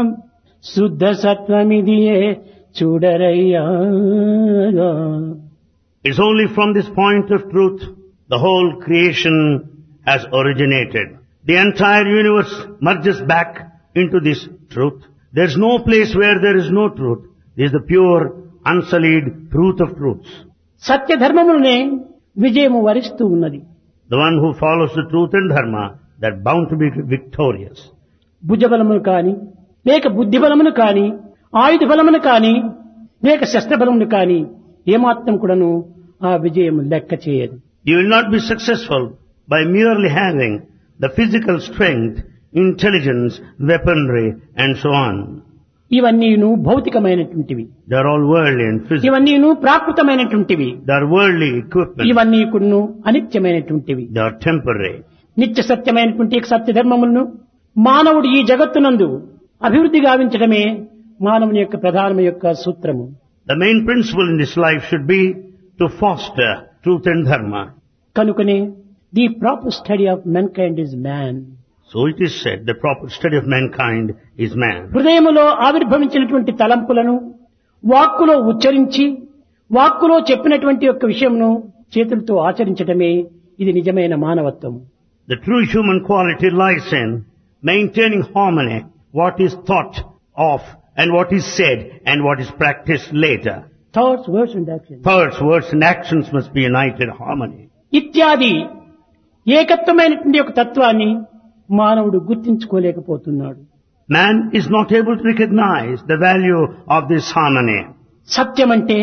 శుద్ధ సత్వమిదియే చూడరయ్యా. It's only from this point of truth the whole creation has originated. The entire universe merges back into this truth. There's no place where there is no truth. This is the pure, unsullied truth of truths. సత్య ధర్మమునే విజయము వరిస్తూ ఉన్నది. The one who follows the truth and dharma, they're bound to be victorious. భుజబలమును కాని, లేక బుద్ధి బలమును కాని, ఆయుధ బలమును కాని, లేక శస్త్ర బలమును కాని ఏమాత్రం కూడాను ఆ విజయం లెక్క చేయదు. You will not be successful by merely having the physical strength, intelligence, weaponry and so on. ఇవన్నీను భౌతికమైనటువంటివి. They are all worldly and physical. ఇవన్నీను ప్రాకృతమైనటువంటివి. They are worldly equipment. ఇవన్నీ కూడాను అనిత్యమైనటువంటివి. They are temporary. నిత్య సత్యమైనటువంటి సత్య ధర్మములను మానవుడు ఈ జగత్తునందు అభివృద్ధి గావించడమే మానవుని యొక్క ప్రధానమైన యొక్క సూత్రము. The main principle in this life should be to foster truth and dharma. కనుకనే the proper study of మెన్కైండ్ is man. So it is said the proper study of mankind is man. హృదయములో ఆవిర్భవించినటువంటి తలంపులను వాక్కులో ఉచ్చరించి వాక్కులో చెప్పినటువంటి యొక్క విషయమును చేతులతో ఆచరించడమే ఇది నిజమైన మానవత్వం. The true human quality lies in maintaining harmony, what is thought of and what is said and what is practiced later. Thoughts, words and actions. Thoughts, words and actions must be united in harmony. ఇత్యాది ఏకత్వమైనటువంటి ఒక తత్వాన్ని మానవుడు గుర్తించుకోలేకపోతున్నాడు. Man is not able to recognize the value of this harmony. సత్యం అంటే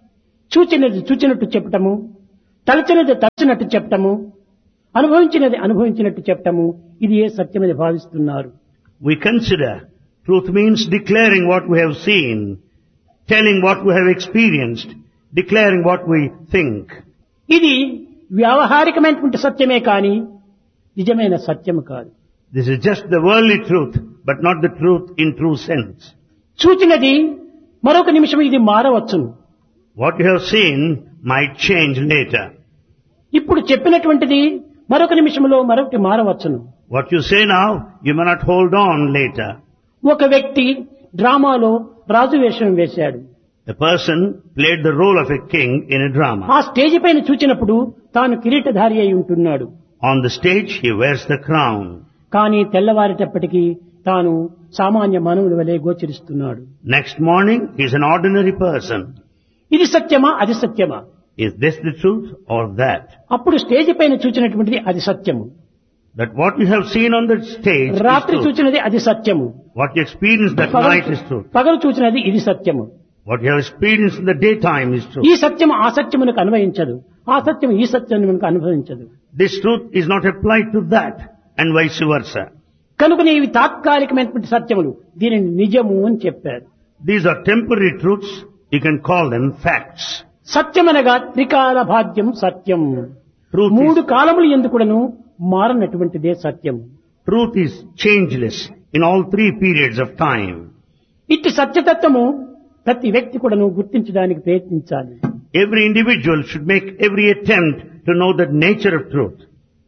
చూచినది చూచినట్టు చెప్పటము, తలచినది తలచినట్టు చెప్పటము, అనుభవించినది అనుభవించినట్టు చెప్పటము, ఇది ఏ సత్యమని భావిస్తున్నారు. We consider truth means declaring what we have seen, telling what we have experienced, declaring what we think. ఇది వ్యావహారికమైనటువంటి సత్యమే కాని నిజమైన సత్యము కాదు. This is just the worldly truth, but not the truth in true sense. చూచినది మరొక నిమిషం ఇది మారవచ్చును. What you have seen might change later. ఇప్పుడు చెప్పినటువంటిది మరొక నిమిషంలో మరొకటి మారవచ్చును. What you say now, you may not hold on later. ఒక వ్యక్తి డ్రామాలో రాజు వేషం వేశాడు. A person played the role of a king in a drama. ఆ స్టేజ్ పైన చూచినప్పుడు తాను కిరీటధారి అయి ఉంటున్నాడు. On the stage, he wears the crown. కానీ తెల్లవారేటప్పటికీ తాను సామాన్య మానవుడి వలె గోచరిస్తున్నాడు. Next morning, he is an ordinary person. ఇది సత్యమా, అది సత్యమా? Is this the truth or that? అప్పుడు స్టేజ్ పైన చూచినటువంటిది అది సత్యము. That what you have seen on the stage is రాత్రి truth. చూచినది అది సత్యము. What you experienced that night is truth. పగలు చూచినది ఇది సత్యము. What you have experienced in the daytime is truth. ఈ సత్యము ఆ సత్యమునకు అన్వయించదు, ఆ సత్యం ఈ సత్యమునకు అనుభవించదు. This truth is not applied to that and vice versa. కనుకనే ఇవి తాత్కాలికమైనటువంటి సత్యములు, దీనిని నిజము అని చెప్పారు. These are temporary truths. You can call them facts. సత్యమనగా త్రికాల భాగ్యం సత్యం. Truth మూడు is, కాలములు ఎందుకుడను మారనటువంటిదే సత్యం. truth is changeless in all three periods of time. ఇట్టి సత్యతత్వము ప్రతి వ్యక్తి కూడాను గుర్తించడానికి ప్రయత్నించాలి. Every individual should make every attempt to know the nature of truth.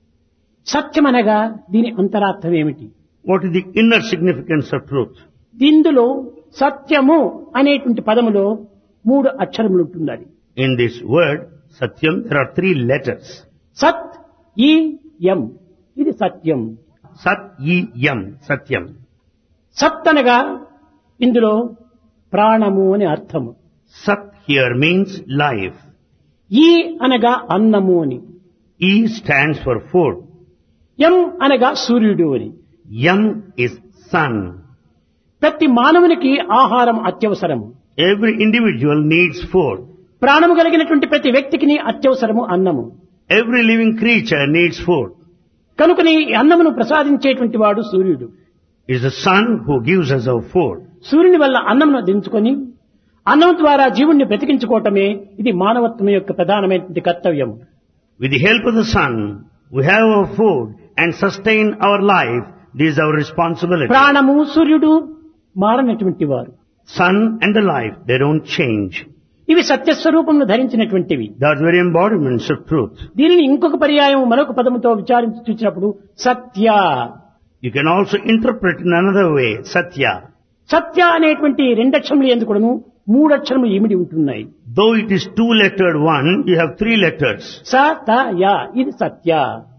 సత్యమనగా దీని అంతరార్థం ఏమిటి? What is the inner significance of truth? ఇందులో సత్యము అనేటువంటి పదములో మూడు అక్షరములు ఉంటున్నది. In this word, Satyam, there are three letters. సత్ ఈ యం, ఇది సత్యం. Sat, Yi, Yam, Satyam. సత్ అనగా ఇందులో ప్రాణము అని అర్థము. Sat here means life. ఈ అనగా అన్నము అని. E stands for food. యం అనగా సూర్యుడు అని. Yam is sun. ప్రతి మానవునికి ఆహారం అత్యవసరము. Every individual needs food. ప్రాణము కలిగినటువంటి ప్రతి వ్యక్తికి అత్యవసరము అన్నము. Every living creature needs food. కనుకని ఈ అన్నమును ప్రసాదించేటువంటి వాడు సూర్యుడు. It is the sun who gives us our food. సూర్యుని వల్ల అన్నమును దించుకొని అన్నం ద్వారా జీవుణ్ణి బ్రతికించుకోవటమే ఇది మానవత్వం యొక్క ప్రధానమైనటువంటి కర్తవ్యం. With the help of the sun, we have our food and sustain our life. This is our responsibility. ప్రాణము సూర్యుడు మారనటువంటి వారు. Sun and the life, they don't change. ఇవి సత్యస్వరూపంలో ధరించినటువంటివి. They are very embodiments of truth. దీనిని ఇంకొక పర్యాయం మరొక పదముతో విచారించి చూసినప్పుడు సత్య. You can also interpret in another way, Satya. సత్య అనేటువంటి రెండక్షరములు ఎందుకును మూడక్షరములు ఇమిడి ఉంటున్నాయి. Though it is two-lettered one, you have three letters. స త య ఇది సత్య.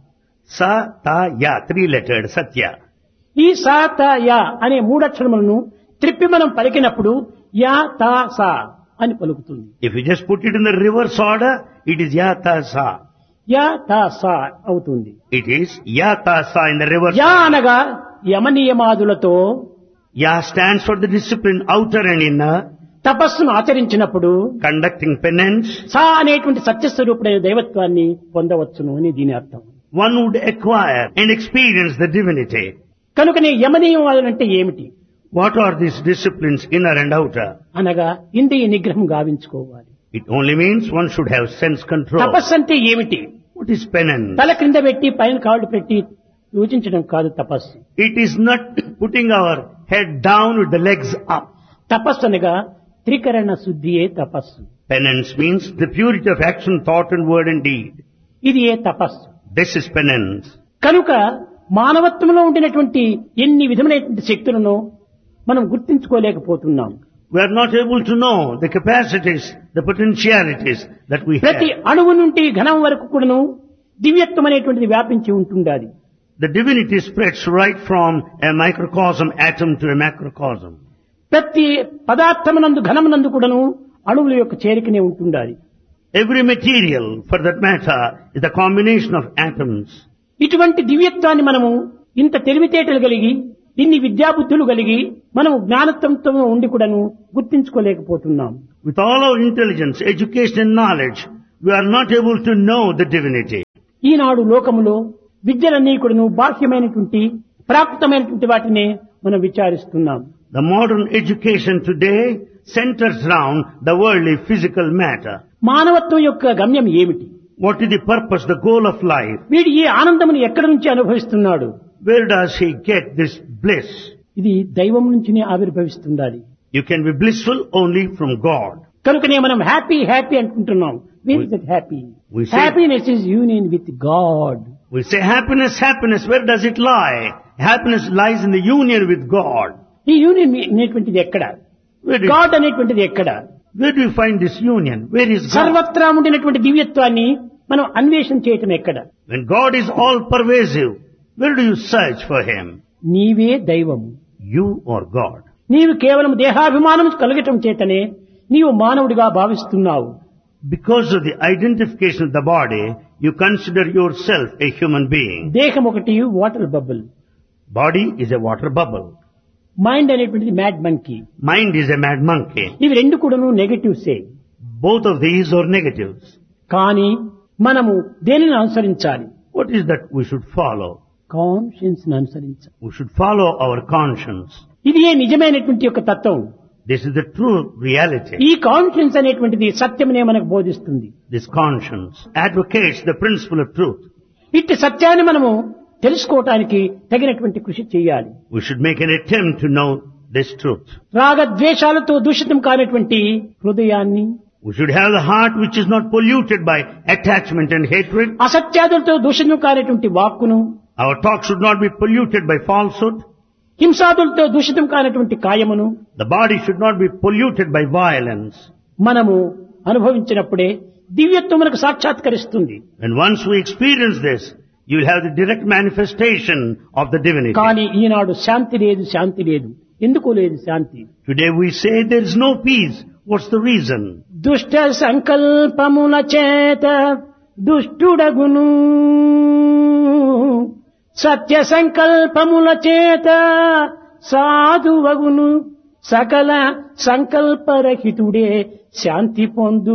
Sa, ta, ya, three-lettered, satya. ఈ స త య అనే మూడక్షరములను త్రిప్పి మనం పలికినప్పుడు యా తా సా అని పలుకుతుంది. If you just put it in the reverse order, it is ya, ta, sa. Yeah తా సా అవుతుంది. It is ya, ta, sa in the reverse yeah order. అనగా యమ నియమాదులతో Ya stands for the discipline, outer and inner, తపస్సును ఆచరించినప్పుడు conducting penance. సా అనేటువంటి సత్యస్వరూపుడైన దైవత్వాన్ని పొందవచ్చును అని దీని అర్థం. One would acquire and experience the divinity. కనుకనే యమ నియమాదులంటే ఏమిటి What are these disciplines, inner and outer? అనగా ఇంద్రియ నిగ్రహం గావించుకోవాలి. It only means one should have sense control. తపస్సు అంటే ఏమిటి? What is penance? తల క్రింద పెట్టి పైన కాళ్ళు పెట్టి యోచించడం కాదు తపస్సు. It is not putting our head down with the legs up. తపస్సు అనగా త్రికరణ శుద్ధియే తపస్సు. Penance means the purity of action, thought and word and deed. ఇది ఏ తపస్సు. This is penance. కనుక మానవత్వంలో ఉండినటువంటి ఎన్ని విధమైనటువంటి శక్తులను మనం గుర్తించుకోలేకపోతున్నాం. We are not able to know the capacities, the potentialities that we have. ప్రతి అణువు నుండి ఘనం వరకు కూడాను దివ్యత్వం అనేటువంటిది వ్యాపించి ఉంటుండాలి. The divinity spreads right from a microcosm atom to a macrocosm. ప్రతి పదార్థమునందు ఘనమునందు కూడాను అణువుల యొక్క చేరికనే ఉంటుండాలి. Every material, for that matter, is a combination of atoms. ఇటువంటి దివ్యత్వాన్ని మనము ఇంత తెలివితేటలు కలిగి ఇన్ని విద్యాబుద్ధులు కలిగి మనం జ్ఞానత్వంతో ఉండి కూడాను గుర్తించుకోలేకపోతున్నాం. With all our intelligence, education and knowledge, we are not able to know the divinity. ఈనాడు లోకములో విద్యలన్నీ కూడాను బాహ్యమైనటువంటి ప్రాకృతమైనటువంటి వాటినే మనం విచారిస్తున్నాం. The modern education today centers around the worldly physical matter. మానవత్వం యొక్క గమ్యం ఏమిటి? What is the purpose, the goal of life? వీడు ఈ ఆనందమును ఎక్కడి నుంచి అనుభవిస్తున్నాడు? Where does he get this bliss? ఇది దైవం నుంచినే ఆవిర్భవిస్తుండాలి. You can be blissful only from God. కనుకనే మనం హ్యాపీ హ్యాపీ అనుకుంటున్నాం. Where is that happy? We say- happiness is union with God. We say happiness, happiness, where does it lie? Happiness lies in the union with God. ఈ union అనేటువంటిది ఎక్కడ? Where do, God అనేటువంటిది ఎక్కడ? where do you find this union? Where is God? సర్వత్రా ఉండినటువంటి దివ్యత్వాన్ని మనం అన్వేషణ చేయటం ఎక్కడ? When God is all pervasive, where do you search for Him? నీవే దైవము. You or God? నీవు కేవలం దేహాభిమానం కలగటం చేతనే నీవు మానవుడిగా భావిస్తున్నావు. Because of the identification of the body, you consider yourself a human being. దేహం ఒకటి water bubble, Body is a water bubble. Mind అనేటువంటిది mad monkey. Mind is a mad monkey. ఇవి రెండు కూడాను నెగటివ్సే. Both of these are negatives. కానీ మనము దేనిని అనుసరించాలి? What is that we should follow? Conscience అనుసరించాలి. We should follow our conscience. ఇది ఏ నిజమైనటువంటి యొక్క తత్వం. This is the true reality. ఈ కాన్షియన్స్ అనేటువంటిది సత్యమనే మనకు బోధిస్తుంది. This conscience advocates the principle of truth. ఇట్టి సత్యాన్ని మనము తెలుసుకోవటానికి తగినటువంటి కృషి చేయాలి. We should make an attempt to know this truth. రాగద్వేషాలతో దూషితం కానటువంటి హృదయాన్ని, We should have the heart which is not polluted by attachment and hatred. అసత్యాదులతో దూషితం కానటువంటి వాక్కును, Our talk should not be polluted by falsehood. హింసాదులతో దూషితం కానటువంటి కాయమును The body should not be polluted by violence. మనము అనుభవించినప్పుడే దివ్యత్వం మనకు సాక్షాత్కరిస్తుంది. And once we experience this, you will have the direct manifestation of the divinity. కానీ ఈనాడు శాంతి లేదు, శాంతి లేదు. ఎందుకు లేదు శాంతి? Today we say there is no peace. What's the reason? దుష్ట సంకల్పముల చేత దుష్టుడగును, సత్య సంకల్పముల చేత సాధువగును, సకల సంకల్పరహితుడే శాంతి పొందు,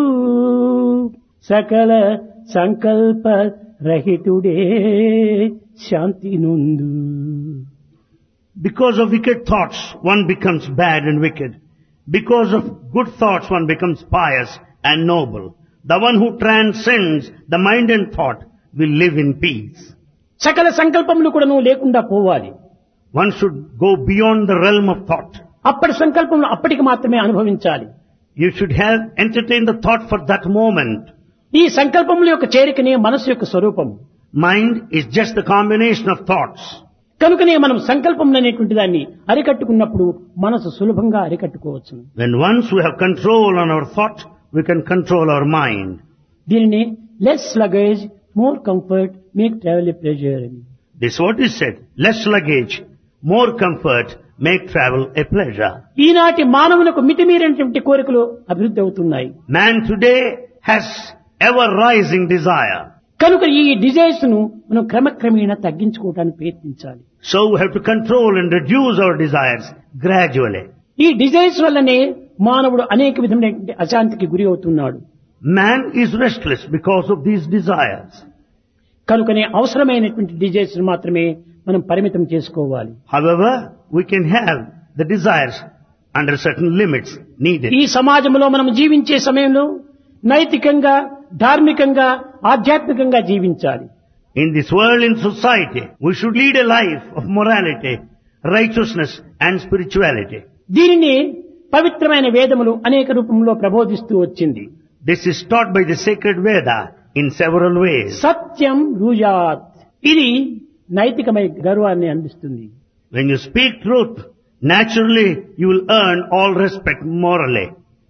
సకల సంకల్పరహితుడే శాంతి నొందు. Because of wicked thoughts, one becomes bad and wicked. Because of good thoughts, one becomes pious and noble. The one who transcends the mind and thought will live in peace. సకల సంకల్పములు కూడా నువ్వు లేకుండా పోవాలి. One should go beyond the realm of thought. అప్పటి సంకల్పములు అప్పటికి మాత్రమే అనుభవించాలి. You should have entertained the thought for that moment. ఈ సంకల్పముల యొక్క చేరికనే మనసు యొక్క స్వరూపము. Mind is just the combination of thoughts. కనుకనే మనం సంకల్పం అనేటువంటి దాన్ని అరికట్టుకున్నప్పుడు మనసు సులభంగా అరికట్టుకోవచ్చు. When once we have control on our thought, we can control our mind. దీనిని less luggage, more comfort, make travel a pleasure అని. This is what is said. Less luggage, more comfort, make travel a pleasure. ఈనాటి మానవులకు మితిమీరినటువంటి కోరికలు అభివృద్ధి అవుతున్నాయి. Man today has ever rising desire. కనుక ఈ desires ను మనం క్రమక్రమేణా తగ్గించుకోవడానికి ప్రయత్నించాలి. So we have to control and reduce our desires gradually. ఈ డిజైర్స్ వల్లనే మానవుడు అనేక విధమైనటువంటి అశాంతికి గురి అవుతున్నాడు. Man is restless because of these desires. కనుకనే అవసరమైనటువంటి డిజైర్స్ మాత్రమే మనం పరిమితం చేసుకోవాలి. However, we can have the desires under certain limits needed. ఈ సమాజంలో మనం జీవించే సమయంలో నైతికంగా, ధార్మికంగా, ఆధ్యాత్మికంగా జీవించాలి. In this world, in society, we should lead a life of morality, righteousness and spirituality. దీనిని పవిత్రమైన వేదములు అనేక రూపంలో ప్రబోధిస్తూ వచ్చింది. This is taught by the sacred Veda in several ways. సత్యం బ్రూయాత్, ఇది నైతికమైన గౌరవాన్ని అందిస్తుంది. When you speak truth, naturally you will earn all respect morally.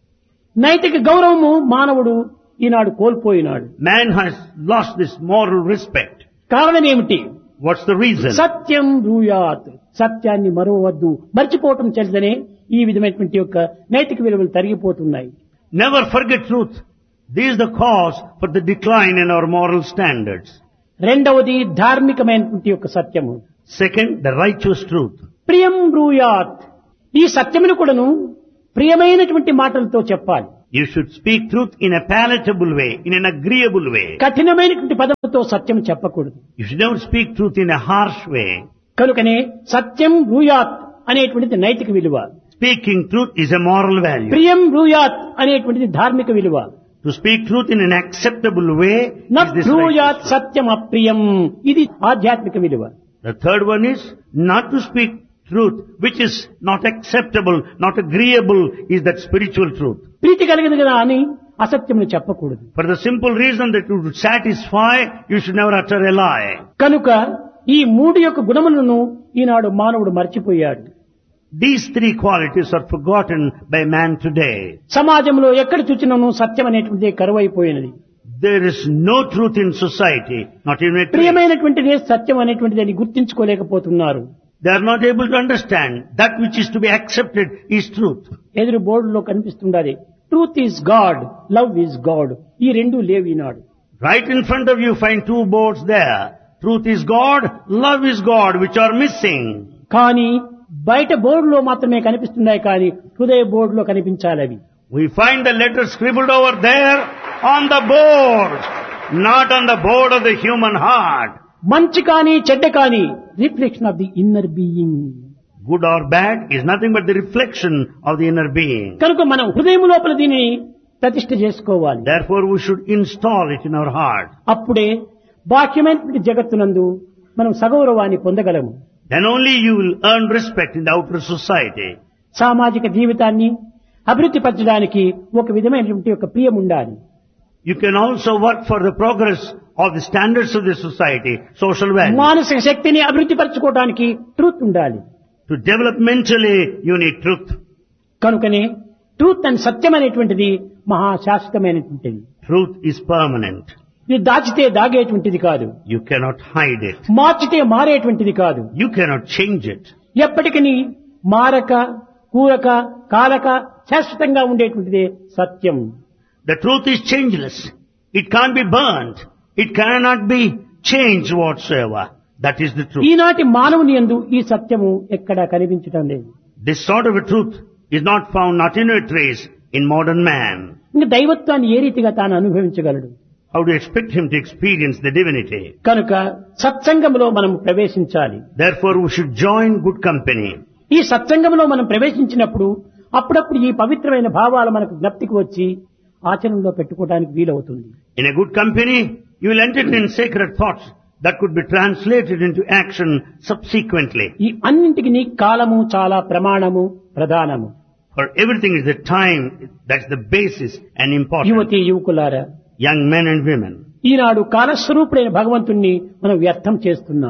నైతిక గౌరవము మానవుడు ఈనాడు కోల్పోయినాడు. Man has lost this moral respect. కారణం ఏమిటి? What's the reason? సత్యం బ్రూయాత్, సత్యాన్ని మరవవద్దు, మర్చిపోవటం చేతనే ఈ విధమైనటువంటి యొక్క నైతిక విలువలు తరిగిపోతున్నాయి. Never forget truth. This is the cause for the decline in our moral standards. రెండవది ధార్మికమైనటువంటి యొక్క సత్యము. Second, the righteous truth. ప్రియం బ్రూయాత్, ఈ సత్యమును కూడాను ప్రియమైనటువంటి మాటలతో చెప్పాలి. You should speak truth in a palatable way, in an agreeable way. కఠినమైనటువంటి పదములతో సత్యం చెప్పకూడదు. You should never speak truth in a harsh way. కనుకనే సత్యం బ్రూయాత్ అనేటువంటిది నైతిక విలువ. Speaking truth is a moral value. ప్రియం బ్రూయాత్ అనేటువంటిది ధార్మిక విలువ. To speak truth in an acceptable way న is this బ్రూయాత్ righteous. సత్యం అప్రియం, ఇది ఆధ్యాత్మిక విలువ. The third one is not to speak truth which is not acceptable, not agreeable, is that spiritual truth. ప్రీతి కలిగింది కదా అని అసత్యమును చెప్పకూడదు. For the simple reason that to satisfy, you should never utter a lie. కనుక ఈ మూడు యొక్క గుణములను ఈనాడు మానవుడు మర్చిపోయాడు. These three qualities are forgotten by man today. సమాజంలో ఎక్కడ చూచినను సత్యం అనేటువంటిది కరువైపోయినది. There is no truth in society, not even a trace. ప్రియమైనటువంటిదే సత్యం అనేటువంటిది అని గుర్తించుకోలేకపోతున్నారు. They are not able to understand that which is to be accepted is truth. ఎదురు బోర్డులో కనిపిస్తుండాలి, truth is God, love is God. ఈ రెండు లేవు ఈనాడు. Right in front of you find two boards there. Truth is God, love is God, which are missing. కానీ బయట బోర్డులో మాత్రమే కనిపిస్తున్నాయి, కానీ హృదయ బోర్డులో కనిపించాలి అవి. We find the letters scribbled over there on the board, not on the board of the human heart. మంచి కానీ చెడ్డ కానీ reflection of the inner being. Good or bad is nothing but the reflection of the inner being. కనుక మనం హృదయం లోపల దీనిని ప్రతిష్ఠ చేసుకోవాలి. Therefore we should install it in our heart. అప్పుడే బాహ్యమైనటువంటి జగత్తునందు మనం సగౌరవాన్ని పొందగలము. Then only you will earn respect in the outer society. సామాజిక జీవితాన్ని అభివృద్ధి పరచడానికి ఒక విధమైనటువంటి ఒక ప్రియం ఉండాలి. You can also work for the progress of the standards of the society, social values. మానసిక శక్తిని అభివృద్ధి పరచుకోవడానికి ట్రూత్ ఉండాలి. To develop mentally, you need truth. కనుకనే ట్రూత్ అండ్ సత్యం అనేటువంటిది మహాశాశ్వతమైనటువంటిది. Truth is permanent. ఇది దాచితే దాగేటువంటిది కాదు, You cannot hide it. మార్చితే మారేటువంటిది కాదు. You cannot change it. ఎప్పటికీ మారక, కూరక, కాలక శాశ్వతంగా ఉండేటువంటిదే సత్యం. The truth is changeless. It can't be burnt. It cannot be changed whatsoever. That is the truth. ఈనాటి మానవుని యందు ఈ సత్యము ఎక్కడా కనిపించడం లేదు. This sort of a truth is not found, not in a trace, in modern man. ఇంకా దైవత్వాన్ని ఏ రీతిగా తాను అనుభవించగలడు? How do you expect him to experience the divinity? కనుక సత్సంగంలో మనం ప్రవేశించాలి. Therefore we should join good company. ఈ సత్సంగంలో మనం ప్రవేశించినప్పుడు అప్పుడప్పుడు ఈ పవిత్రమైన భావాలు మనకు జ్ఞప్తికి వచ్చి ఆచరణలో పెట్టుకోవడానికి వీలవుతుంది. In a good company, you will entertain sacred thoughts that could be translated into action subsequently. ఈ అన్నింటికి కాలము చాలా ప్రమాణము ప్రధానము. For everything is the time, that's the basis and important. యువతి యువకులారా, Young men and women, ఈనాడు కాలస్వరూపుడైన భగవంతుణ్ణి మనం వ్యర్థం చేస్తున్నాం.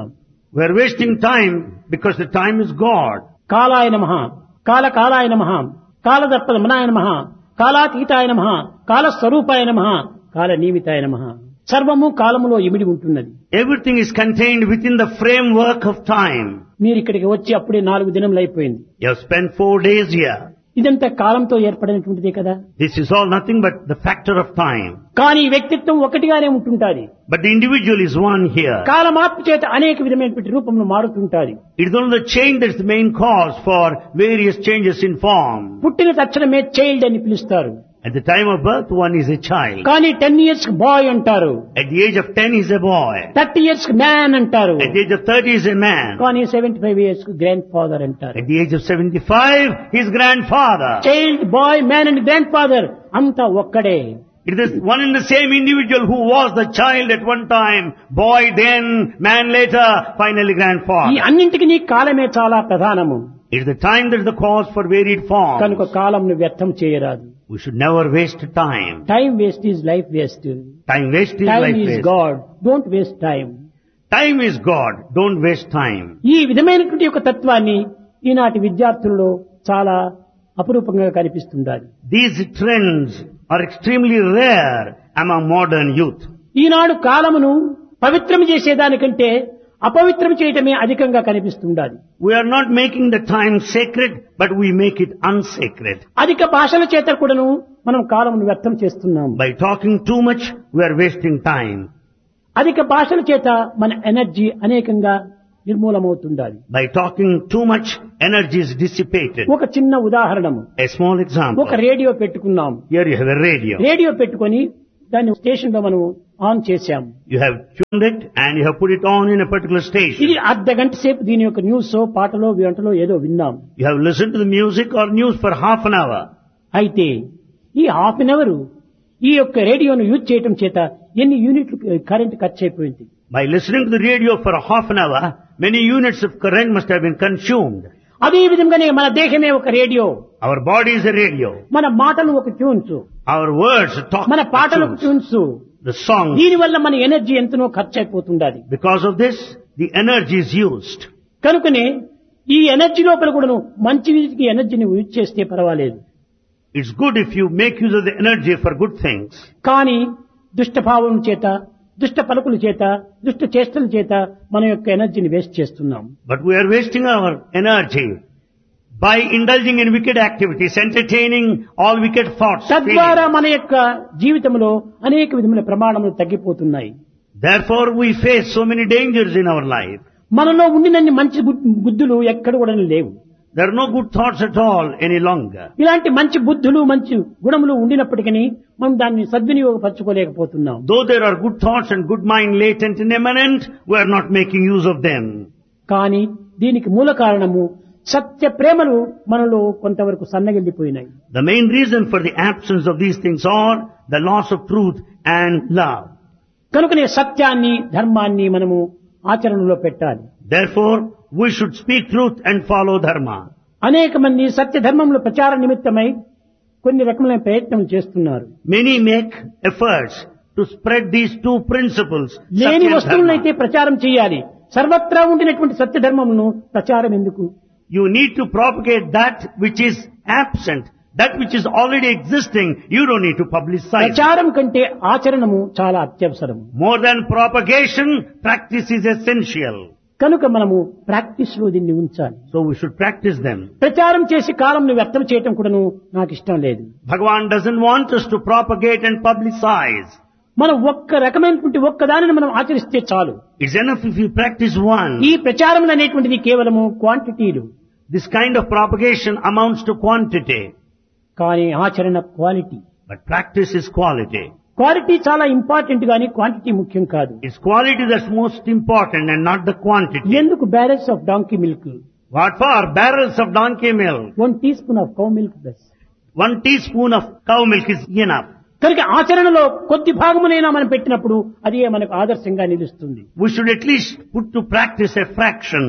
We are wasting time because the time is God. కాలాయ నమః, కాలాయ నమః, కాలదర్పణమనాయ నమః, కాలాతీతాయ నమః, కాలస్వరూపాయ నమః, కాలనియమితాయ నమః. సర్వము కాలములో ఇమిడి ఉంటున్నది. Everything is contained within the framework of time. మీరు ఇక్కడికి వచ్చి అప్పుడే 4 దినములు అయిపోయింది. You have spent 4 days here. ఇదంతా కాలంతో ఏర్పడినటువంటిదే కదా. This is all nothing but the factor of time. కానీ వ్యక్తిత్వం ఒకటిగానే ఉంటుంటాది. But the individual is one here. కాలమార్పు చేత అనేక విధమైనటువంటి రూపంలో మారుతుంటాది. It is only the change that is the main cause for various changes in form. పుట్టిన తక్షణమే చైల్డ్ అని పిలుస్తారు. At the time of birth, one is a child. కానీ 10 years bye అంటారు. At the age of 10, he is a boy. 30 years man అంటారు. At the age of 30, he is a man. కానీ 75 years grand father అంటారు. At the age of 75, he is grandfather. Child bye man and grand father అంతా ఒక్కడే. It is one and the same individual who was the child at one time, boy then, man later, finally ఈ grandfather. అన్నింటికి కాలమే చాలా ప్రధానము. It is the time that is the cause for varied forms. కనుక కాలంను వ్యర్థం చేయరాదు. We should never waste time. Time waste is life waste. Time waste is time life is waste. God, don't waste time. Time is God. Don't waste time. ఈ విధమైనటువంటి ఒక తత్వాన్ని ఈనాటి విద్యార్థుల్లో చాలా అపురూపంగా కనిపిస్తుండాలి. These trends are extremely rare among modern youth. ఈనాడు కాలమును పవిత్రం చేసేదానికంటే అపవిత్రం చేయటమే అధికంగా కనిపిస్తుండాలి. We are not making the time sacred, but we make it unsacred. అధిక భాషల చేత కూడాను మనం కాలమును వ్యర్థం చేస్తున్నాము. By talking too much, we are wasting time. అధిక భాషల చేత మన ఎనర్జీ అనేకంగా నిర్మూలమవుతుండాలి. By talking too much, energy is dissipated. ఒక చిన్న ఉదాహరణము, A small example. ఒక రేడియో పెట్టుకున్నాం. Here you have a radio. Radio పెట్టుకొని దాన్ని స్టేషన్ లో మనం ఆన్ చేశాము. You have tuned it and you have put it on in a particular station. ఇది అర్ధ గంట సేపు దీని యొక్క న్యూస్ పాటలో గంటలో ఏదో విన్నాం. You have listened to the music or news for half an hour. అయితే ఈ హాఫ్ అన్ అవర్ ఈ యొక్క రేడియోను యూజ్ చేయటం చేత ఎన్ని యూనిట్లు కరెంట్ ఖర్చు అయిపోయింది. By listening to the radio for a half an hour, many units of current must have been consumed. అదే విధంగానే మన దేహమే ఒక radio, Our body is a radio. మన మాటలు ఒక ట్యూన్స్, Our words talk. మన పాటలకు ట్యూన్స్. The songs. దీని వల్ల మన ఎనర్జీ ఎంతనో ఖర్చు అయిపోతుండాలి. Because of this, the energy is used. కనుకనే ఈ ఎనర్జీ లోపల కూడాను మంచి వీటికి ఎనర్జీని యూజ్ చేస్తే పర్వాలేదు. It's good if you make use of the energy for good things. కానీ దుష్టభావం చేత, దుష్ట పలుకుల చేత, దుష్ట చేష్టల చేత మన యొక్క ఎనర్జీని వేస్ట్ చేస్తున్నాం. But we are wasting our energy by indulging in wicked activities, entertaining all wicked thoughts. తద్వారా feelings. మన యొక్క జీవితంలో అనేక విధముల ప్రమాణములు తగ్గిపోతున్నాయి. Therefore we face so many dangers in our life. మనలో ఉండినన్ని మంచి బుద్ధులు ఎక్కడ కూడా లేవు. There are no good thoughts at all any longer. ఇలాంటి మంచి బుద్ధులు, మంచి గుణములు ఉండినప్పటికీ మనం దాన్ని సద్వినియోగపరచుకోలేకపోతున్నాం. Though there are good thoughts and good mind latent and immanent, we are not making use of them. కానీ దీనికి మూల కారణము సత్య ప్రేమలు మనలో కొంతవరకు సన్నగిల్లిపోయినాయి. The main reason for the absence of these things are the loss of truth and love. కనుకనే సత్యాన్ని, ధర్మాన్ని మనము ఆచరణలో పెట్టాలి. Therefore, we should speak truth and follow dharma. అనేక మంది సత్య ధర్మముల ప్రచార నిమిత్తమై కొన్ని రకములైన ప్రయత్నం చేస్తున్నారు. Many make efforts to spread these two principles. లేని Satya and వస్తువులనైతే dharma. ప్రచారం చేయాలి. సర్వత్రా ఉండినటువంటి సత్య ధర్మమును ప్రచారం ఎందుకు? You need to propagate that which is absent, that which is already existing. You don't need to publicize. ప్రచారం కంటే ఆచరణము చాలా అత్యవసరము. More than propagation, practice is essential. కనుక మనము ప్రాక్టీస్ లో దీన్ని ఉంచాలి. So we should practice them. ప్రచారం చేసి కాలంను వ్యర్థం చేయటం కూడాను నాకు ఇష్టం లేదు. Bhagavan doesn't want us to propagate and publicize. మనం ఒక్క రకమైనటువంటి ఒక్కదానిని మనం ఆచరిస్తే చాలు. It's enough if you practice one. ఈ ప్రచారం అనేటువంటిది కేవలము క్వాంటిటీలు. This kind of propagation amounts to quantity, కానీ ఆచరణ quality. but practice is quality. Quality చాలా ఇంపార్టెంట్ గానీ క్వాంటిటీ ముఖ్యం కాదు. It's quality that's most important and not the quantity. ఎందుకు barrels of donkey milk, What for? Barrels of donkey milk. 1 teaspoon of cow milk plus. 1 teaspoon of cow milk is enough. కనుక ఆచరణలో కొద్ది భాగమునైనా మనం పెట్టినప్పుడు అది మనకు ఆదర్శంగా నిలుస్తుంది. We should at least put to practice a fraction.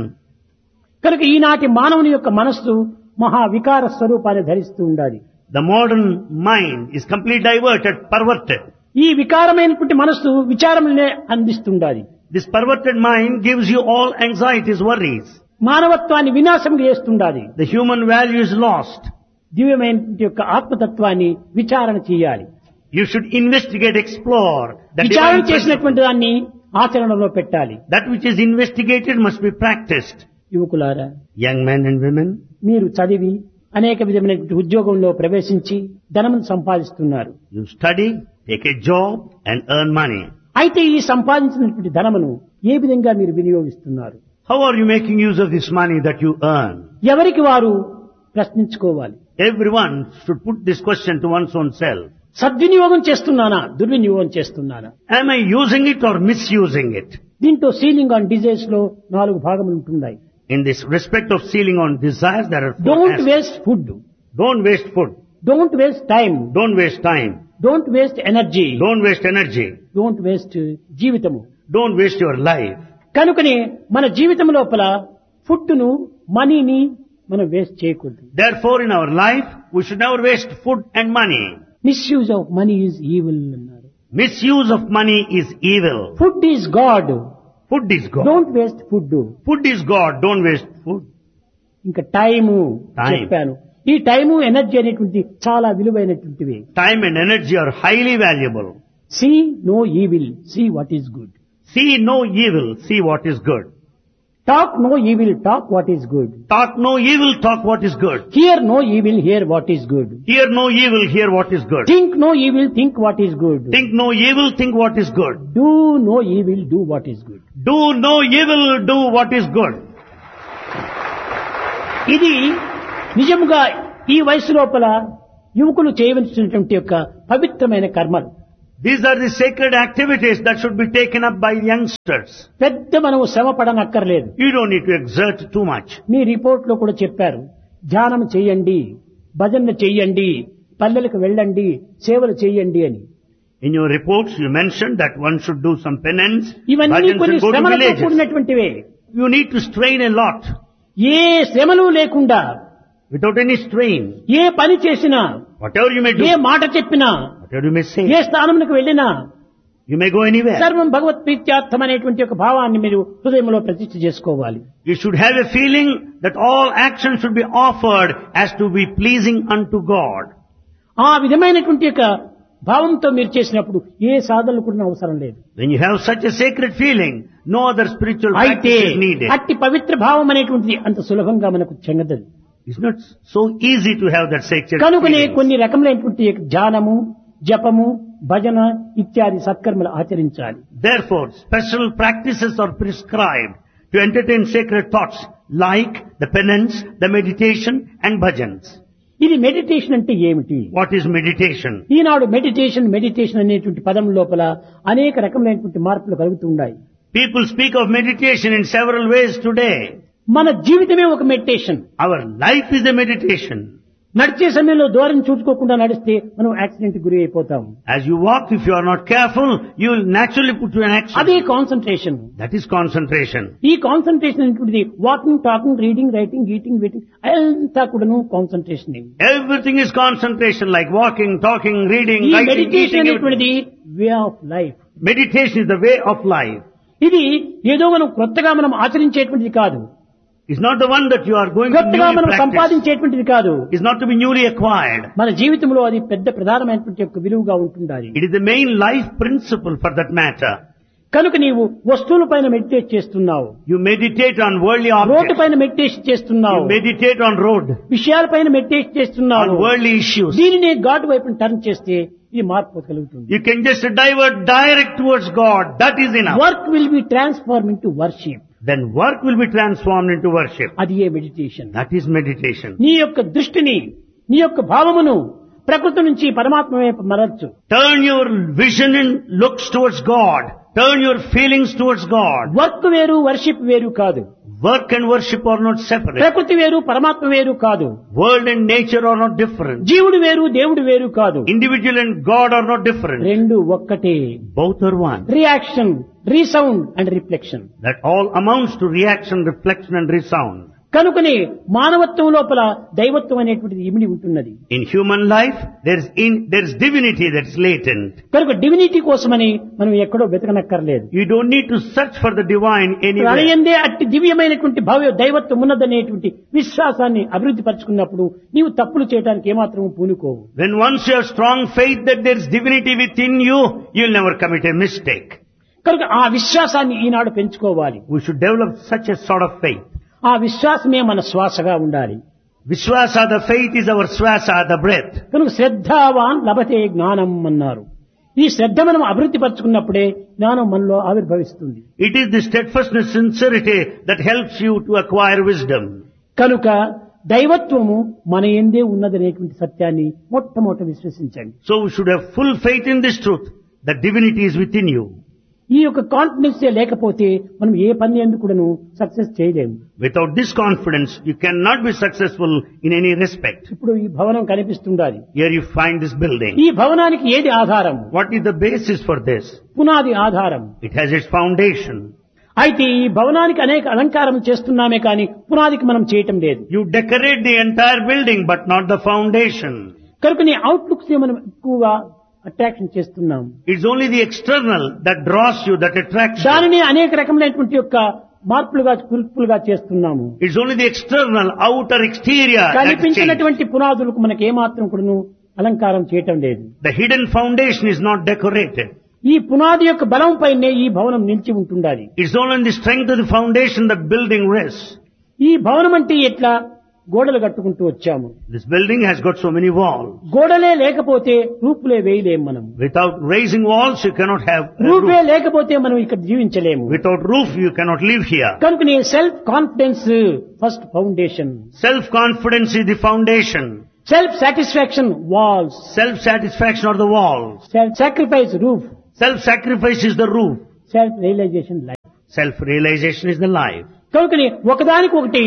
కనుక ఈనాటి మానవుని యొక్క మనస్సు మహా వికార స్వరూపాన్ని ధరిస్తూ ఉండాలి. The modern mind is completely diverted, perverted. ఈ వికారమైనటువంటి మనస్సు విచారములనే అందిస్తుండాలి. This perverted mind gives you all anxieties, worries. మానవత్వాన్ని వినాశం చేస్తుండాలి. The human value is lost. దివ్యమైన యొక్క ఆత్మతత్వాన్ని విచారణ చేయాలి. You should investigate, explore. The విచారణ divine చేసినటువంటి principle. దాన్ని ఆచరణలో పెట్టాలి. That which is investigated must be practiced. యువకులారా, Young men and women, మీరు చదివి అనేక విధమైనటువంటి ఉద్యోగంలో ప్రవేశించి ధనమును సంపాదిస్తున్నారు. you study, take a job and earn money. అయితే ఈ సంపాదించినటువంటి ధనమును ఏ విధంగా మీరు వినియోగిస్తున్నారు? How are you making use of this money that you earn? ఎవరికి వారు ప్రశ్నించుకోవాలి. Everyone should put this question to one's own self. సద్వినియోగం చేస్తున్నానా, దుర్వినియోగం చేస్తున్నానా? Am I using it or misusing it? దీంట్లో సీలింగ్ ఆన్ డిజైర్స్ లో 4 భాగములు ఉంటున్నాయి. In this respect of sealing on desires, there are 4 don't aspects. Waste food, Don't waste food. Don't waste time, Don't waste time. Don't waste energy, Don't waste energy. Don't waste జీవితము. Don't waste your life. కనుకనే మన జీవితం లోపల food ను, మనీని మనం waste చేయకూడదు. Therefore, in our life, we should never waste food and money. Misuse of money is evil అన్నారు. Misuse of money is evil. Food is God, Food is God. Don't waste food. Food is God. Don't waste food. ఇంకా time Time. చెప్పాను. ఈ time energy అనేటువంటి చాలా విలువైనటువంటివి. Time and energy are highly valuable. See no evil, see what is good. See no evil. See what is good. Talk no evil, talk what is good. Talk no evil. Talk what is good. Here no evil, here what is good. Hear no evil. Hear what is good. Think no evil, think what is good. Think no evil. Think what is good. Do no evil, do what is good. Do no evil. Do what is good. ఇది నిజముగా ఈ వయసు లోపల యువకులు చేయవలసినటువంటి యొక్క పవిత్రమైన కర్మలు. These are the sacred activities that should be taken up by youngsters. పెద్ద మనము శ్రమ పడనక్కర్లేదు. You don't need to exert too much. Me report లో కూడా చెప్పారు, ధ్యానం చేయండి, భజన చెయ్యండి, పల్లెలకు వెళ్ళండి, సేవలు చేయండి అని. In your reports, you mentioned that one should do some penance, ఇవన్నీ bhajans కొన్ని and go to శ్రమలతో villages. కూడినటువంటివే. You need to strain a lot. ఏ శ్రమలు లేకుండా Without any strain. ఏ పని చేసినా, Whatever you may do, ఏ మాట చెప్పినా, whatever you may say, ఏ స్థానమునకు వెళ్ళినా you may go anywhere. సర్వం భగవత్ ప్రీత్యార్థం అనేటువంటి ఒక భావాన్ని మీరు హృదయంలో ప్రతిష్ఠ చేసుకోవాలి. You should have a feeling that all actions should be offered as to be pleasing unto God. ఆ విధమైనటువంటి యొక్క భావంతో మీరు చేసినప్పుడు ఏ సాధనలు కూడా అవసరం లేదు. When you have such a sacred feeling, no other spiritual అయితే practice is needed. అట్టి పవిత్ర భావం అనేటువంటిది అంత సులభంగా మనకు చెందదు. It's not so easy to have that sacred కనుకనే feeling. కొన్ని రకములైనటువంటి ధ్యానము, జపము, భజన ఇత్యాది సత్కర్మలు ఆచరించాలి. Therefore, special practices are prescribed to entertain sacred thoughts like the penance, the meditation and bhajans. ఇది మెడిటేషన్ అంటే ఏమిటి? What is meditation? Eenadu meditation అనేటువంటి పదం లోపల అనేక రకములైనటువంటి మార్పులు కలుగుతున్నాయి. People speak of meditation in several ways today. మన జీవితమే ఒక meditation. Our life is a meditation. నడిచే సమయంలో దూరం చూసుకోకుండా నడిస్తే మనం యాక్సిడెంట్ గురి అయిపోతాం. As you walk, if you are not careful, you will naturally put you in అదే accident. Concentration. That is concentration. ఈ కాన్సన్ట్రేషన్ అనేటువంటిది walking, talking, reading, writing, eating, waiting అంతా కూడాను concentration. Everything is concentration, like walking, talking, reading, ఈ writing, meditation eating. అనేటువంటిది way of life. Meditation is the way of life. ఇది ఏదో మనం కొత్తగా మనం ఆచరించేటువంటిది కాదు. It's not the one that you are going to కొత్తగా newly మనం practice. సంపాదించేటువంటిది కాదు. It's not to be newly acquired. మన జీవితంలో అది పెద్ద ప్రధానమైనటువంటి యొక్క విలువగా ఉంటుండాలి. It is the main life principle for that matter. కనుక నీవు వస్తువుల పైన మెడిటేట్ చేస్తున్నావు, You meditate on worldly road objects. పైన మెడిటేషన్ చేస్తున్నావు, You meditate on road, విషయాల పైన మెడిటేట్ on చేస్తున్నావు. worldly issues. దీనిని గాడ్ వైపు టర్న్ చేస్తే ఇది మార్పు కలుగుతుంది. You can just divert direct towards God. That is enough. Work will be transform into worship. Then work will be transformed into worship. అది ఏ మెడిటేషన్. That is meditation. నీ యొక్క దృష్టిని, నీ యొక్క భావమును ప్రకృతి నుంచి పరమాత్మ వైపు మరల్చు. Turn your vision and looks towards God. Turn your feelings towards God. Work వేరు, వర్షిప్ వేరు కాదు. Work and worship are not separate. ప్రకృతి వేరు, పరమాత్మ వేరు కాదు. World and nature are not different. జీవుడు వేరు, దేవుడు వేరు కాదు. Individual and God are not different. రెండు ఒక్కటే. Both are one. Reaction, resound and reflection. That all amounts to reaction, reflection and resound. కనుకనే మానవత్వం లోపల దైవత్వం అనేటువంటిది ఇమిడి ఉంటున్నది. In human life, there is divinity that's latent. కనుక డివినిటీ కోసమని మనం ఎక్కడో వెతకనక్కర్లేదు. You don't need to search for the divine anywhere. ప్రళయందే అట్టి దివ్యమైనటువంటి దైవత్వం ఉన్నదనేటువంటి విశ్వాసాన్ని అభివృద్ధి పరుచుకున్నప్పుడు నీవు తప్పులు చేయడానికి ఏమాత్రం పూనుకోవు. When once you have strong faith that there is divinity within you, you'll never commit a mistake. కనుక ఆ విశ్వాసాన్ని ఈనాడు పెంచుకోవాలి. We should develop such a sort of faith. ఆ విశ్వాసమే మన శ్వాసగా ఉండాలి. Vishwasa, the faith is our swasa, the breath. కనుక శ్రద్ధావాన్ లభతే జ్ఞానం అన్నారు. ఈ శ్రద్ధ మనం అభివృద్ధి పరుచుకున్నప్పుడే జ్ఞానం మనలో ఆవిర్భవిస్తుంది. It is the steadfastness, sincerity that helps you to acquire wisdom. కనుక దైవత్వము మన యందే ఉన్నదనేటువంటి సత్యాన్ని మొట్టమొదట విశ్వసించండి. So we should have full faith in this truth, that divinity is within you. ఈ యొక్క కాన్ఫిడెన్స్ లేకపోతే మనం ఏ పని ఎందుకును సక్సెస్ చేయలేము. Without this confidence, you cannot be successful in any respect. ఇప్పుడు ఈ భవనం కనిపిస్తుండాలి. Here you find this building. ఈ భవనానికి ఏది ఆధారం? What is the basis for this? పునాది ఆధారం. It has its foundation. అయితే ఈ భవనానికి అనేక అలంకారం చేస్తున్నామే కానీ పునాదికి మనం చేయటం లేదు. You decorate the entire building but not the foundation. కనుక నీ అవుట్లుక్స్ మనం ఎక్కువగా అట్రాక్షన్ చేస్తున్నాం. It's only the external that draws you, that attracts you. దానిని అనేక రకములైనటువంటి యొక్క మార్పులుగా కుల్పులుగా చేస్తున్నాము. It's only the external, outer, exterior that changes. కనిపించినటువంటి పునాదులకు మనకి ఏమాత్రం కూడాను అలంకారం చేయటం లేదు. The hidden foundation is not decorated. ఈ పునాది యొక్క బలం పైనే ఈ భవనం నిలిచి ఉంటుండాలి. It's only in the strength of the foundation that building rests. ఈ భవనం అంటే ఎట్లా గోడలు కట్టుకుంటూ వచ్చాము. This building has got so many walls. గోడలే లేకపోతే రూపులే వేయలేము మనం. Without raising walls, you cannot have a RuPay roof. లేకపోతే మనం ఇక్కడ జీవించలేము. Without roof, you cannot live here. కనుక నీ self confidence first foundation. Self-confidence is the foundation. Self satisfaction walls. Self-satisfaction are the walls. Self sacrifice roof. Self-sacrifice is the roof. Self realisation life. Self-realization is the life. కనుక ఒకదానికి ఒకటి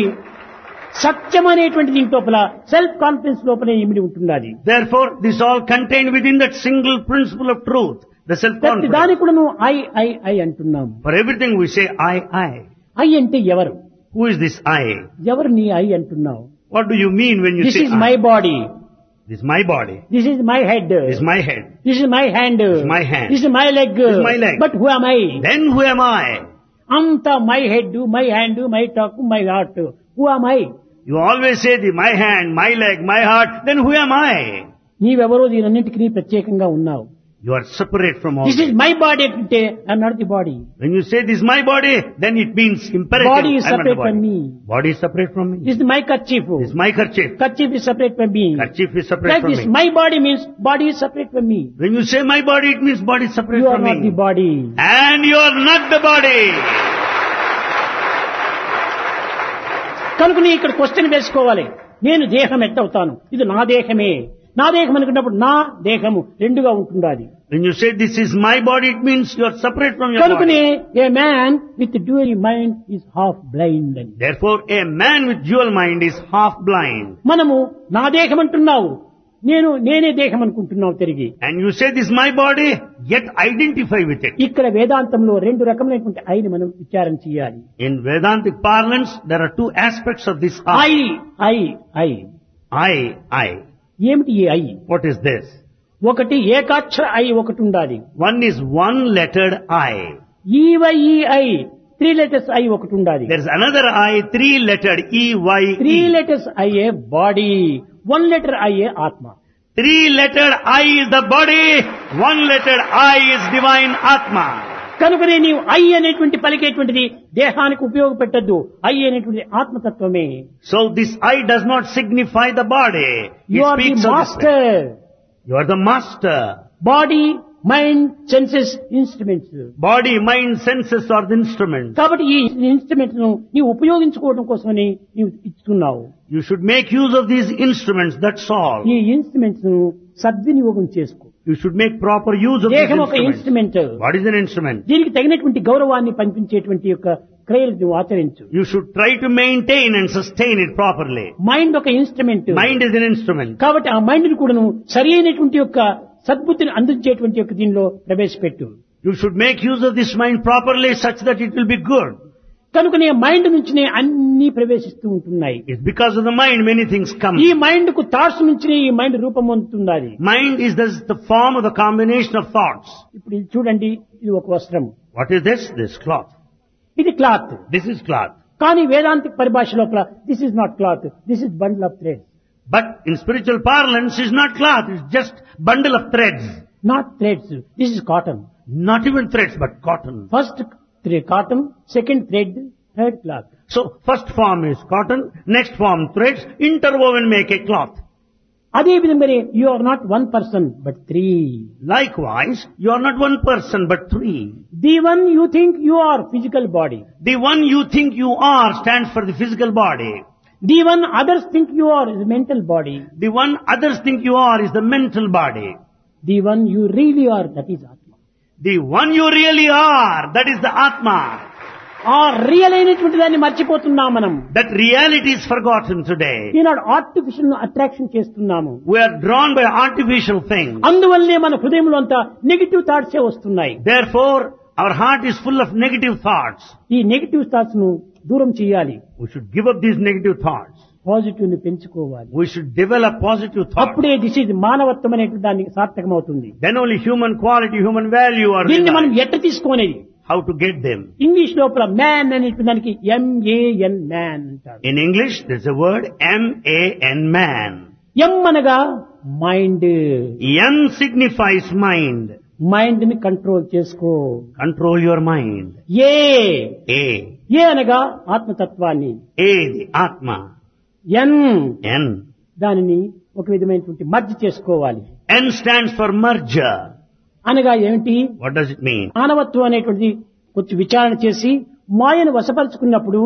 సత్యం అనేటువంటి దీని లోపల self confidence లోపలే ఇమిడి ఉంటున్నది. Therefore, this all contained within that single principle of truth, the self-confidence. దానికి కూడా నువ్వు ఐ అంటున్నాము. For everything we say I. I అంటే ఎవరు? Who is this I? ఎవరు నీ ఐ అంటున్నావు? What do you mean when you this say is I? My body. This is my body. This is my head. This is my head. This is my hand. This is my hand. This is my leg. This is my leg. But who am I? Then who am I? అంత my head, my hand, my talk, my heart. Who am I? You always say my hand, my leg, my heart. Then who am I? నీవెవరో దీనన్నింటికి ప్రత్యేకంగా ఉన్నావు. You are separate from all this is this. My body అంటే I'm not the body. When you say this is my body, then it means imperative. Body is I am not the separate from body. me. Body is separate from me. This is my kerchief. This is my kerchief. Kerchief is separate from me. Kerchief is separate Like from this, me. my body means body is separate from me. When you say my body, it means body is separate You are from not me. the body. And you are not the body. కనుక నీ ఇక్కడ question వేసుకోవాలి. నేను దేహం ఎట్టవుతాను? ఇది నా దేహమే. నా దేహం అనుకున్నప్పుడు నా దేహము రెండుగా ఉంటుండాలి. When you say this is my body, it means you are separate from your కనుకనే body. A man with dual mind is half blind అని. Therefore, a man with dual mind is half blind. మనము నా దేహం అంటున్నావు, నేనే దేహం అనుకుంటున్నావు తిరిగి. And you say this is my body, yet identify with it. ఇక్కడ వేదాంతంలో రెండు రకమైనటువంటి ఐని మనం విచారణ చేయాలి. In Vedantic parlance, there are two aspects of this I I I I. ఏమిటి ఈ ఐ? What is this? ఒకటి ఏకాక్షర ఐ ఒకటి ఉండాలి. One is one-lettered I. ఈవైఈఐ 3 letters I ఒకటి ఉండాలి. There is another I, three-lettered E-Y-E. 3 letters IA body, 1 letter IA ఆత్మ. Three-lettered I is the body, one-lettered I is divine Atma. కనుకనే నీవు I అనేటువంటి పలికేటువంటిది దేహానికి ఉపయోగపెట్టద్దు. ఐ అనేటువంటి ఆత్మతత్వమే. So this I does not signify the body. You It are the speaks of the master. spirit. You are the master. Body, mind, senses instruments. Body, mind, senses are the instruments. కాబట్టి ఈ instruments ను నీవు ఉపయోగించుకోవడం కోసమని నీవు ఇస్తున్నావు. You should make use of these instruments, that's all. ఈ instruments ను సద్వినియోగం చేసుకో. You should make proper use of these దేహం ఒక instruments. Instrument. What is an instrument? దీనికి తగినటువంటి గౌరవాన్ని పంపించేటువంటి యొక్క క్రియలు నువ్వు ఆచరించు. You should try to maintain and sustain it properly. Mind ఒక instrument. Mind is an instrument. కాబట్టి ఆ మైండ్ ని కూడా నువ్వు సరి అయినటువంటి యొక్క సద్బుద్ధిని అందించేటువంటి యొక్క దీనిలో ప్రవేశపెట్టు. You should make use of this mind properly such that it will be good. కనుకనే మైండ్ నుంచినే అన్ని ప్రవేశిస్తూ ఉంటున్నాయి. It's because of the mind many things come. ఈ మైండ్ కు థాట్స్ నుంచినే ఈ mind రూపొందుతున్నది. Mind is the form of the combination of thoughts. ఇప్పుడు ఇది చూడండి, ఇది ఒక వస్త్రం, What is this? This cloth. ఇది క్లాత్. This is cloth. కానీ వేదాంతిక పరిభాష లోపల this is not cloth, this is bundle of thread. But in spiritual parlance, it's not cloth. It's just bundle of threads. Not threads, this is cotton. Not even threads, but cotton. First cotton, second thread, third cloth. So first form is cotton, next form threads, interwoven make a cloth. అదే విధంగానే you are not one person but three. Likewise, you are not one person but three. The one you think you are physical body. The one you think you are stands for the physical body. The one others think you are is mental body. The one others think you are is the mental body. The one you really are, that is ఆత్మ. The one you really are, that is the Atma. ఆ real అయినటువంటి దాన్ని మర్చిపోతున్నాం మనం. That reality is forgotten today. Eenadu artificial attraction చేస్తున్నాము. We are drawn by artificial things. అందువల్లనే మన హృదయంలో అంతా నెగిటివ్ థాట్సే వస్తున్నాయి. Therefore, our heart is full of negative thoughts. ఈ నెగిటివ్ థాట్స్ ను దూరం చేయాలి. We should give up these negative thoughts. Positive ని పెంచుకోవాలి. We should develop positive thoughts. అప్పుడే దిస్ ఇస్ మానవత్వం అనేటువంటి దానికి సార్థకమవుతుంది. Then only human quality, human value are దీన్ని మనం realized. ఎట్ట తీసుకునేది? How to get them? English లోపల మ్యాన్ అనేటువంటి దానికి MAN మ్యాన్ అంటారు. In English, there's a word MAN, man. ఎం అనగా mind. M signifies mind. Mind ని కంట్రోల్ చేసుకో. Control your mind. A A. అనగా ఆత్మతత్వాన్ని. A, the Atma. N N. దానిని ఒక విధమైనటువంటి మర్జ్ చేసుకోవాలి. N stands for merger. అనగా ఏమిటి? What does it mean? మానవత్వం అనేటువంటిది కొంచెం విచారణ చేసి మాయను వశపరుచుకున్నప్పుడు,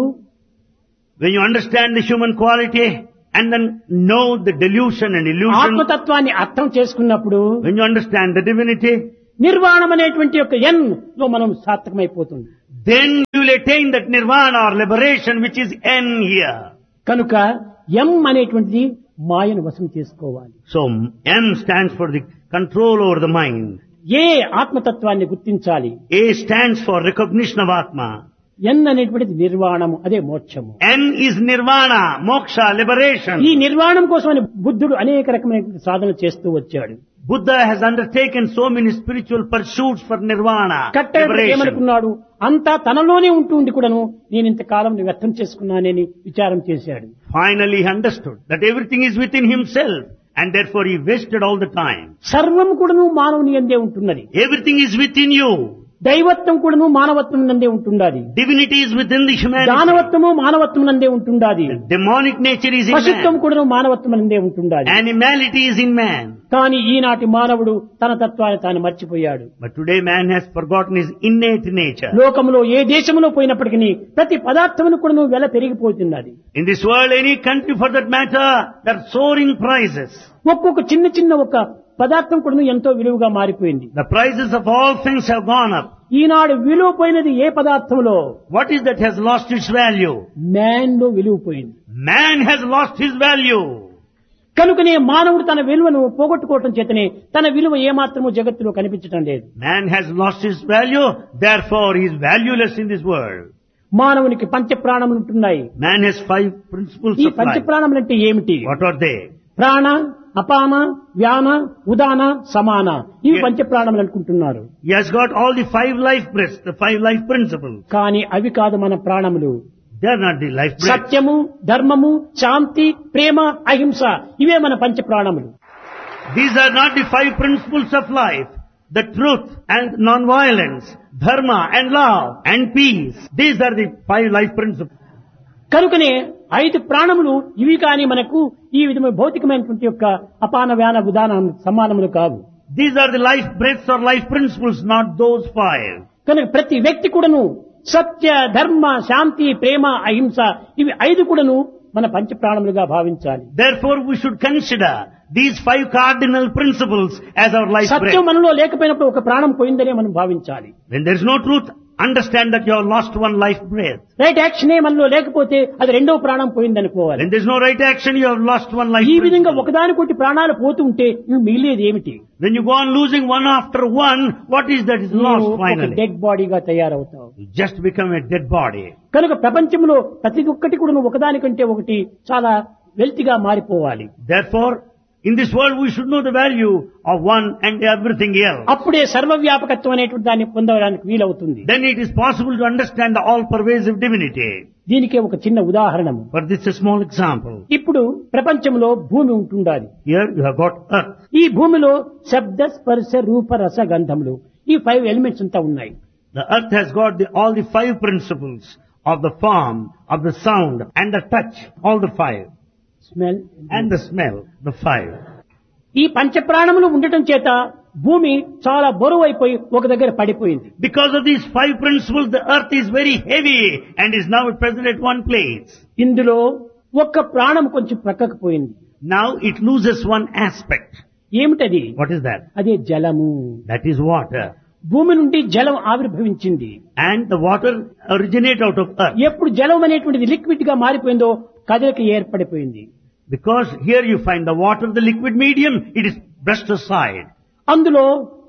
When you understand the human quality and then know the delusion and illusion, ఆత్మతత్వాన్ని అర్థం చేసుకున్నప్పుడు, when you understand the divinity, నిర్వాణం అనేటువంటి యొక్క ఎన్ లో మనం సార్థకమైపోతుంది. then you will attain that nirvana or liberation which is N here. కనుక ఎం అనేటువంటిది మాయను వశం చేసుకోవాలి. So M stands for the control over the mind. ఏ ఆత్మతత్వాన్ని గుర్తించాలి. A stands for recognition of Atma. ఎన్ అనేటువంటిది నిర్వాణము, అదే మోక్షము. N is nirvana, moksha, liberation. ఈ నిర్వాణం కోసమని బుద్ధుడు అనేక రకమైన సాధనలు చేస్తూ వచ్చాడు. Buddha has undertaken so many spiritual pursuits for nirvana, కట్టేప్పుడు liberation. ఏమనుకున్నాడు? అంతా తనలోనే ఉంటూ కూడాను నేను ఇంతకాలం వ్యర్థం చేసుకున్నానని విచారం చేశాడు. Finally he understood that everything is within himself and therefore he wasted all the time. సర్వం కూడాను మానవుని యందే ఉంటున్నది. Everything is within you. దైవత్వం కూడాను మానవత్వం నందే ఉంటుండాది. Divinity is within the humanity. దానవత్వము మానవత్వం నందే ఉంటుండాది. Demonic nature is in పశుత్వం man. కూడాను మానవత్వం నందే ఉంటుండాది. Animality is in man. కానీ ఈనాటి మానవుడు తన తత్వాన్ని తాను మర్చిపోయాడు. But today man has forgotten his innate nature. లోకంలో ఏ దేశంలో పోయినప్పటికీ ప్రతి పదార్థమును కూడాను వెల పెరిగిపోతున్నది. In this world, any country for that matter, there are soaring prices. ఒక్కొక్క చిన్న ఒక పదార్థం కూడాను ఎంతో విలువగా మారిపోయింది. The prices of all things have gone up. ఈనాడు విలువ పోయినది ఏ పదార్థంలో? What is that has lost its value? Man లో విలువ పోయింది. Man has lost his value. కనుకనే మానవుడు తన విలువను పోగొట్టుకోవటం చేతనే తన విలువ ఏమాత్రము జగత్తులో కనిపించటం లేదు. Man has lost his value, therefore he is valueless in this world. మానవునికి పంచ ప్రాణములు ఉంటున్నాయి. Man has 5 principles ఈ of పంచ life. ప్రాణములు అంటే ఏమిటి? What are they? ప్రాణ, అపాన, వ్యాన, ఉదాన, సమాన, ఇవి పంచ ప్రాణములు అనుకుంటున్నారు. He has got all the 5 life breaths, the 5 life principles. కానీ అవి కాదు మన ప్రాణములు. They are not the life breaths. సత్యము, ధర్మము, శాంతి, ప్రేమ, అహింస, ఇవే మన పంచ ప్రాణములు. These are not the 5 principles of life. The truth and non-violence, dharma and love and peace. These are the 5 life principles. కనుకనే 5 ప్రాణములు ఇవి కానీ మనకు ఈ విధమైన భౌతికమైనటువంటి యొక్క అపాన, వ్యాన, ఉదాన సమానములు కావు. These are the life breaths or life principles, not those 5. కనుక ప్రతి వ్యక్తి కూడాను సత్య, ధర్మ, శాంతి, ప్రేమ, అహింస ఇవి 5 కూడాను మన పంచ ప్రాణములుగా భావించాలి. Therefore we should consider these 5 cardinal principles as our life breath. సత్యం మనలో లేకపోయినప్పుడు ఒక ప్రాణం పోయిందనే మనం భావించాలి. When there is no truth, understand that you have lost one life breath. Right యాక్షనే మనలో లేకపోతే అది రెండో ప్రాణం పోయిందనుకోవాలి. When there is no right action, you have lost one life ఈ విధంగా principle. ఒకదానికొకటి ప్రాణాలు పోతుంటే ఇవి మిగిలేది ఏమిటి? When you go on losing one after one, what is that is lost ఒక finally? Dead బాడీగా తయారవుతావు. You just become a dead body. కనుక ప్రపంచంలో ప్రతి ఒక్కటి కూడా ఒకదానికంటే ఒకటి చాలా వెల్తిగా మారిపోవాలి. Therefore, in this world we should know the value of one and everything else. అప్పుడే సర్వవ్యాపకత్వం అనేటువంటి దాన్ని పొందడానికి వీలవుతుంది. Then it is possible to understand the all-pervasive divinity. దీనికే ఒక చిన్న ఉదాహరణము. But this is a small example. ఇప్పుడు ప్రపంచంలో భూమి ఉంటుండాలి. Here you have got earth. ఈ భూమిలో శబ్ద స్పర్శ రూప రస గంధములు ఈ 5 ఎలిమెంట్స్ అంతా ఉన్నాయి. The earth has got all the 5 principles of the form, of the sound and the touch, all the 5. Smell And the smell, the 5. ఈ పంచప్రాణములు ఉండటం చేత భూమి చాలా బరువు అయిపోయి ఒక దగ్గర పడిపోయింది. Because of these 5 principles, the earth is very heavy and is now present at one place. ఇందులో ఒక్క ప్రాణం కొంచెం ప్రక్కకు పోయింది. Now it loses one aspect. ఏమిటది? What is that? అదే జలము. That is water. భూమి నుండి జలం ఆవిర్భవించింది. And the water originate out of earth. ఎప్పుడు జలం అనేటువంటిది లిక్విడ్ గా మారిపోయిందో కదలిక ఏర్పడిపోయింది. Because here you find the water, the liquid medium, it is brushed aside. అందులో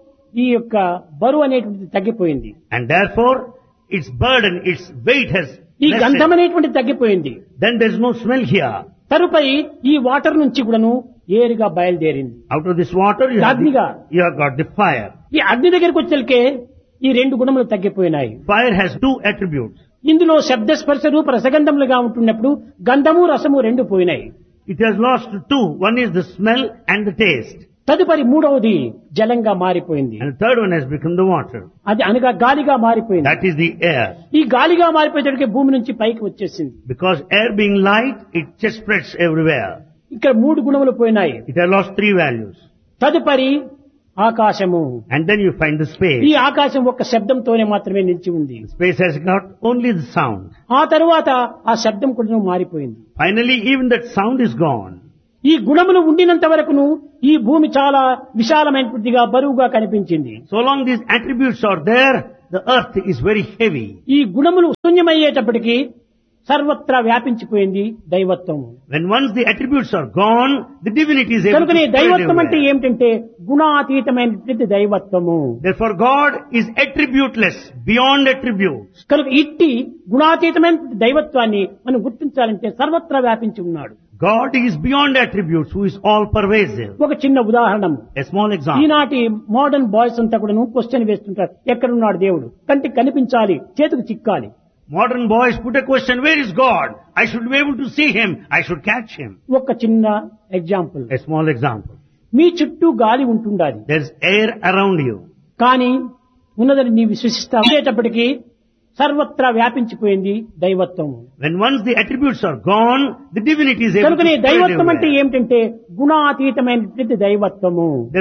ఈ యొక్క బరువు అనేటువంటిది తగ్గిపోయింది. And therefore, its burden, its weight has ఈ గంధం lessened. అనేటువంటిది తగ్గిపోయింది. Then there is no smell here. తరుపై ఈ వాటర్ నుంచి కూడాను ఏరుగా బయలుదేరింది. Out of this water, you అగ్నిగా. have got the fire. ఈ అగ్ని దగ్గరికి వచ్చేసరికి ఈ 2 గుణములు తగ్గిపోయినాయి. Fire has 2 attributes. ఇందులో శబ్ద స్పర్శ రూప రసగంధములుగా ఉంటున్నప్పుడు గంధము రసము 2 పోయినాయి. It has lost 2. One is the smell and the taste. తదుపరి మూడవది జలంగా మారిపోయింది. And the third one has become the water. అది అనగా గాలిగా మారిపోయింది. That is the air. ఈ గాలిగా మారిపోయేటప్పటికి భూమి నుంచి పైకి వచ్చేసింది. Because air being light, it just spreads everywhere. ఇక్కడ 3 గుణములు పోయినాయి. It has lost 3 values. తదుపరి ఆకాశము. And then you find the space. ఈ ఆకాశం ఒక్క శబ్దంతోనే మాత్రమే నిలిచి ఉంది. Space has got only the sound. ఆ తరువాత ఆ శబ్దం కూడా మారిపోయింది. Finally, even that sound is gone. ఈ గుణములు ఉండినంత వరకును ఈ భూమి చాలా విశాలమైనదిగా బరువుగా కనిపించింది. So long these attributes are there, the earth is very heavy. ఈ గుణములు శూన్యమయ్యేటప్పటికి సర్వత్రా వ్యాపించిపోయింది దైవత్వం. When once the attributes are gone, the divinity is able to కనుకనే spread దైవత్వం అంటే everywhere. ఏమిటంటే గుణాతీతమైనటువంటి దైవత్వము. Therefore God is attributeless, beyond attributes. కనుక ఇట్టి గుణాతీతమైన దైవత్వాన్ని మనం గుర్తించాలంటే సర్వత్రా వ్యాపించి ఉన్నాడు. God is beyond attributes, who is all pervasive. ఒక చిన్న ఉదాహరణ. A small example. ఈనాటి మోడర్న్ బాయ్స్ అంతా కూడా క్వశ్చన్ వేస్తుంటారు. ఎక్కడున్నాడు దేవుడు? కంటికి కనిపించాలి, చేతికి చిక్కాలి. Modern boys put a question, where is God? I should be able to see Him. I should catch Him. ఒక చిన్న ఎగ్జాంపుల్. A small example. మీ చుట్టూ గాలి ఉంటుండాలి. There's air around you. కానీ ఉన్నదని నీ విశ్వసిస్తా ఉండేటప్పటికీ సర్వత్రా వ్యాపించిపోయింది దైవత్వం. When once the attributes are gone, the divinity is able to కనుకనే spread దైవత్వం అంటే everywhere. ఏమిటంటే గుణాతీతమైనటువంటి దైవత్వము.